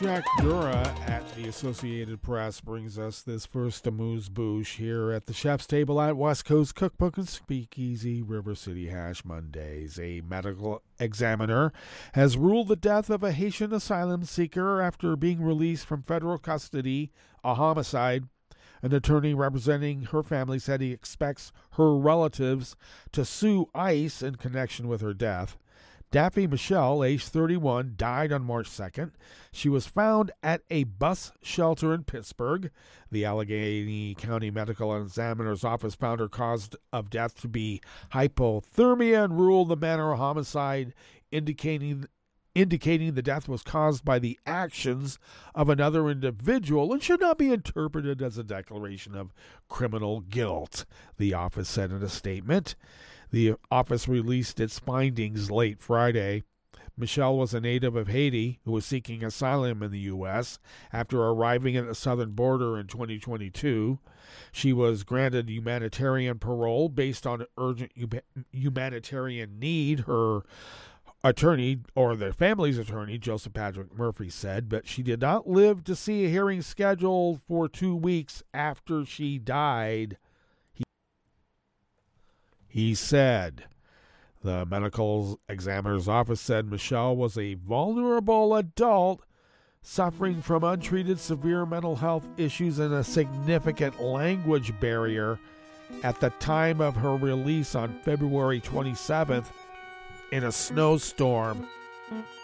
Jack Dura at the Associated Press brings us this first amuse-bouche here at the chef's table at West Coast Cookbook and Speakeasy, River City Hash Mondays. A medical examiner has ruled the death of a Haitian asylum seeker after being released from federal custody a homicide. An attorney representing her family said he expects her relatives to sue ICE in connection with her death. Daffy Michelle, age 31, died on March 2nd. She was found at a bus shelter in Pittsburgh. The Allegheny County Medical Examiner's Office found her cause of death to be hypothermia and ruled the manner a homicide, indicating the death was caused by the actions of another individual and should not be interpreted as a declaration of criminal guilt, the office said in a statement. The office released its findings late Friday. Michelle was a native of Haiti who was seeking asylum in the U.S. after arriving at the southern border in 2022. She was granted humanitarian parole based on urgent humanitarian need, her attorney, or their family's attorney, Joseph Patrick Murphy, said, but she did not live to see a hearing scheduled for 2 weeks after she died. He said. The medical examiner's office said Michelle was a vulnerable adult suffering from untreated severe mental health issues and a significant language barrier at the time of her release on February 27th in a snowstorm.